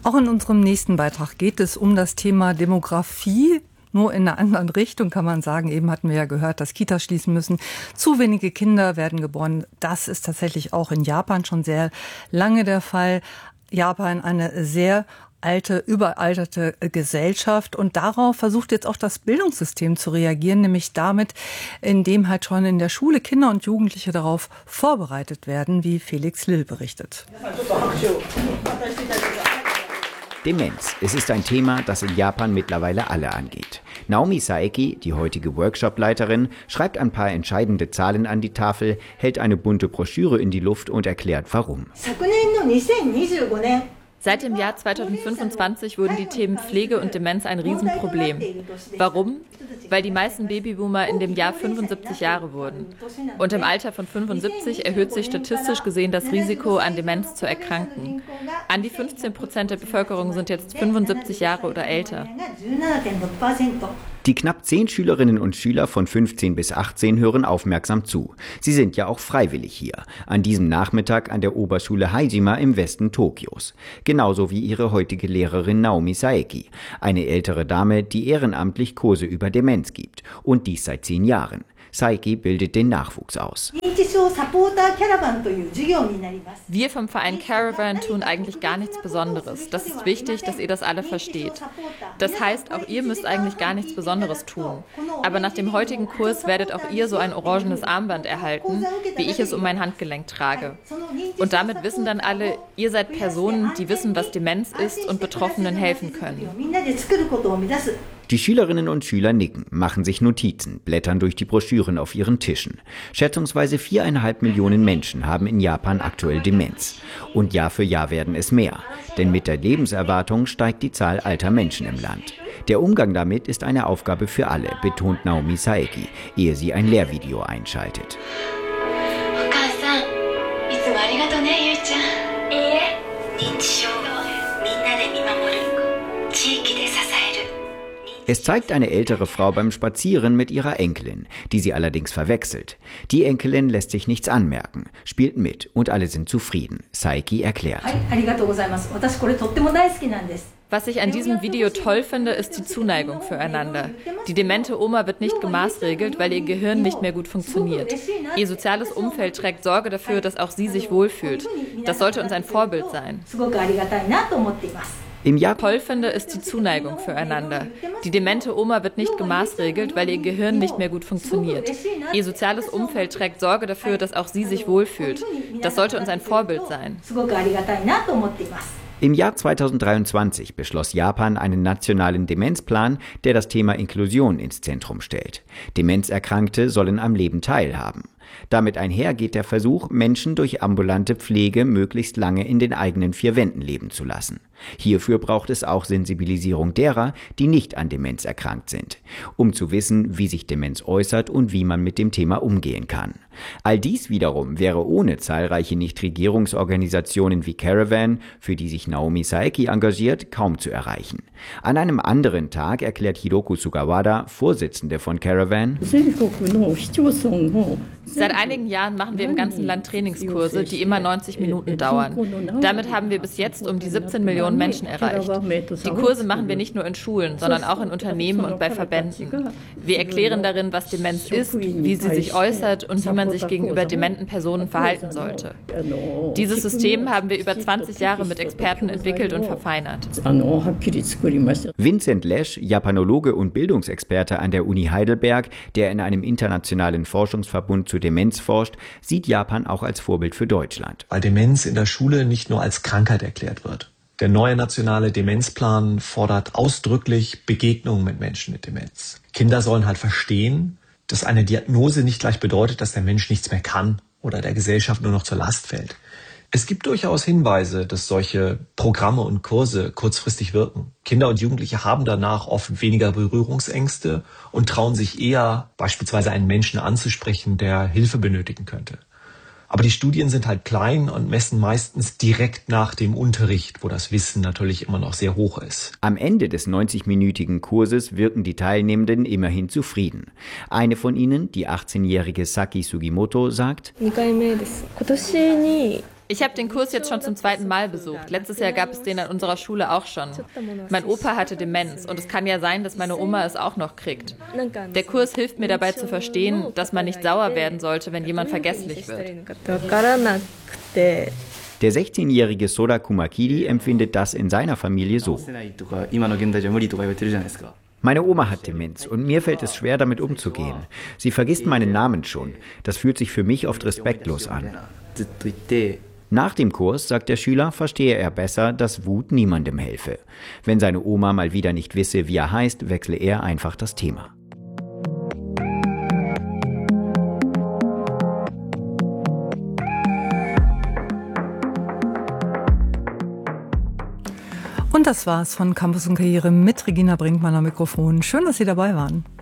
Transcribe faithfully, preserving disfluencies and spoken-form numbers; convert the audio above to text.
Auch in unserem nächsten Beitrag geht es um das Thema Demografie. Nur in einer anderen Richtung kann man sagen. Eben hatten wir ja gehört, dass Kitas schließen müssen. Zu wenige Kinder werden geboren. Das ist tatsächlich auch in Japan schon sehr lange der Fall. Japan eine sehr alte, überalterte Gesellschaft. Und darauf versucht jetzt auch das Bildungssystem zu reagieren, nämlich damit, indem halt schon in der Schule Kinder und Jugendliche darauf vorbereitet werden, wie Felix Lill berichtet. Demenz. Es ist ein Thema, das in Japan mittlerweile alle angeht. Naomi Saeki, die heutige Workshopleiterin, schreibt ein paar entscheidende Zahlen an die Tafel, hält eine bunte Broschüre in die Luft und erklärt, warum. Seit dem Jahr zweitausendfünfundzwanzig wurden die Themen Pflege und Demenz ein Riesenproblem. Warum? Weil die meisten Babyboomer in dem Jahr fünfundsiebzig Jahre wurden. Und im Alter von fünfundsiebzig erhöht sich statistisch gesehen das Risiko, an Demenz zu erkranken. An die fünfzehn Prozent der Bevölkerung sind jetzt fünfundsiebzig Jahre oder älter. Die knapp zehn Schülerinnen und Schüler von fünfzehn bis achtzehn hören aufmerksam zu. Sie sind ja auch freiwillig hier, an diesem Nachmittag an der Oberschule Haijima im Westen Tokios. Genauso wie ihre heutige Lehrerin Naomi Saeki, eine ältere Dame, die ehrenamtlich Kurse über Demenz gibt. Und dies seit zehn Jahren. Saeki bildet den Nachwuchs aus. Wir vom Verein Caravan tun eigentlich gar nichts Besonderes. Das ist wichtig, dass ihr das alle versteht. Das heißt, auch ihr müsst eigentlich gar nichts Besonderes tun. Aber nach dem heutigen Kurs werdet auch ihr so ein orangenes Armband erhalten, wie ich es um mein Handgelenk trage. Und damit wissen dann alle, ihr seid Personen, die wissen, was Demenz ist und Betroffenen helfen können. Die Schülerinnen und Schüler nicken, machen sich Notizen, blättern durch die Broschüren auf ihren Tischen. Schätzungsweise viereinhalb Millionen Menschen haben in Japan aktuell Demenz. Und Jahr für Jahr werden es mehr. Denn mit der Lebenserwartung steigt die Zahl alter Menschen im Land. Der Umgang damit ist eine Aufgabe für alle, betont Naomi Saeki, ehe sie ein Lehrvideo einschaltet. Es zeigt eine ältere Frau beim Spazieren mit ihrer Enkelin, die sie allerdings verwechselt. Die Enkelin lässt sich nichts anmerken, spielt mit und alle sind zufrieden. Saeki erklärt. Was ich an diesem Video toll finde, ist die Zuneigung füreinander. Die demente Oma wird nicht gemaßregelt, weil ihr Gehirn nicht mehr gut funktioniert. Ihr soziales Umfeld trägt Sorge dafür, dass auch sie sich wohlfühlt. Das sollte uns ein Vorbild sein. Im Jahr toll finde, ist die Zuneigung füreinander. Die demente Oma wird nicht gemaßregelt, weil ihr Gehirn nicht mehr gut funktioniert. Ihr soziales Umfeld trägt Sorge dafür, dass auch sie sich wohlfühlt. Das sollte uns ein Vorbild sein. Im Jahr zweitausenddreiundzwanzig beschloss Japan einen nationalen Demenzplan, der das Thema Inklusion ins Zentrum stellt. Demenzerkrankte sollen am Leben teilhaben. Damit einher geht der Versuch, Menschen durch ambulante Pflege möglichst lange in den eigenen vier Wänden leben zu lassen. Hierfür braucht es auch Sensibilisierung derer, die nicht an Demenz erkrankt sind, um zu wissen, wie sich Demenz äußert und wie man mit dem Thema umgehen kann. All dies wiederum wäre ohne zahlreiche Nichtregierungsorganisationen wie Caravan, für die sich Naomi Saeki engagiert, kaum zu erreichen. An einem anderen Tag erklärt Hiroku Sugawara, Vorsitzende von Caravan: Seit einigen Jahren machen wir im ganzen Land Trainingskurse, die immer neunzig Minuten dauern. Damit haben wir bis jetzt um die siebzehn Millionen Menschen erreicht. Die Kurse machen wir nicht nur in Schulen, sondern auch in Unternehmen und bei Verbänden. Wir erklären darin, was Demenz ist, wie sie sich äußert und wie man sich gegenüber dementen Personen verhalten sollte. Dieses System haben wir über zwanzig Jahre mit Experten entwickelt und verfeinert. Vincent Lesch, Japanologe und Bildungsexperte an der Uni Heidelberg, der in einem internationalen Forschungsverbund zu Demenz forscht, sieht Japan auch als Vorbild für Deutschland. Weil Demenz in der Schule nicht nur als Krankheit erklärt wird. Der neue nationale Demenzplan fordert ausdrücklich Begegnungen mit Menschen mit Demenz. Kinder sollen halt verstehen, dass eine Diagnose nicht gleich bedeutet, dass der Mensch nichts mehr kann oder der Gesellschaft nur noch zur Last fällt. Es gibt durchaus Hinweise, dass solche Programme und Kurse kurzfristig wirken. Kinder und Jugendliche haben danach oft weniger Berührungsängste und trauen sich eher, beispielsweise einen Menschen anzusprechen, der Hilfe benötigen könnte. Aber die Studien sind halt klein und messen meistens direkt nach dem Unterricht, wo das Wissen natürlich immer noch sehr hoch ist. Am Ende des neunzigminütigen Kurses wirken die Teilnehmenden immerhin zufrieden. Eine von ihnen, die achtzehnjährige Saki Sugimoto, sagt: Ich habe den Kurs jetzt schon zum zweiten Mal besucht. Letztes Jahr gab es den an unserer Schule auch schon. Mein Opa hatte Demenz und es kann ja sein, dass meine Oma es auch noch kriegt. Der Kurs hilft mir dabei zu verstehen, dass man nicht sauer werden sollte, wenn jemand vergesslich wird. Der sechzehnjährige Soda Kumakiri empfindet das in seiner Familie so. Meine Oma hat Demenz und mir fällt es schwer, damit umzugehen. Sie vergisst meinen Namen schon. Das fühlt sich für mich oft respektlos an. Nach dem Kurs, sagt der Schüler, verstehe er besser, dass Wut niemandem helfe. Wenn seine Oma mal wieder nicht wisse, wie er heißt, wechsle er einfach das Thema. Und das war's von Campus und Karriere mit Regina Brinkmann am Mikrofon. Schön, dass Sie dabei waren.